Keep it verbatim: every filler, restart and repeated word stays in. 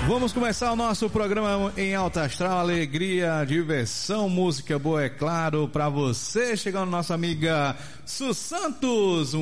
Vamos começar o nosso programa em alta astral, alegria, diversão, música boa, é claro, pra você. Chegando nossa amiga Su Santos.